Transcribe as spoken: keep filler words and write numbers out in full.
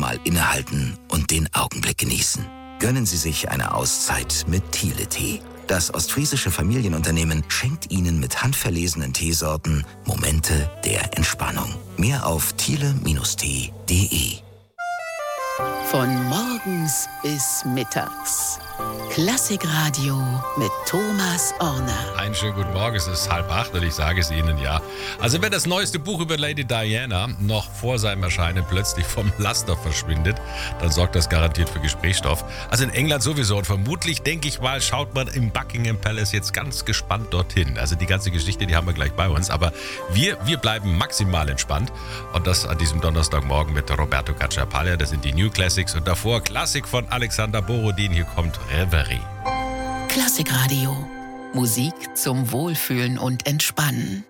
Mal innehalten und den Augenblick genießen. Gönnen Sie sich eine Auszeit mit Thiele Tee. Das ostfriesische Familienunternehmen schenkt Ihnen mit handverlesenen Teesorten Momente der Entspannung. Mehr auf thiele Bindestrich tee punkt de. Von morgens bis mittags. Klassikradio mit Thomas Orner. Einen schönen guten Morgen, es ist halb acht und ich sage es Ihnen ja. Also wenn das neueste Buch über Lady Diana noch vor seinem Erscheinen plötzlich vom Laster verschwindet, dann sorgt das garantiert für Gesprächsstoff. Also in England sowieso und vermutlich, denke ich mal, schaut man im Buckingham Palace jetzt ganz gespannt dorthin. Also die ganze Geschichte, die haben wir gleich bei uns, aber wir, wir bleiben maximal entspannt und das an diesem Donnerstagmorgen mit Roberto Cacciapaglia, das sind die New Classics und davor Klassik von Alexander Borodin, hier kommt Reverie. Klassikradio. Musik zum Wohlfühlen und Entspannen.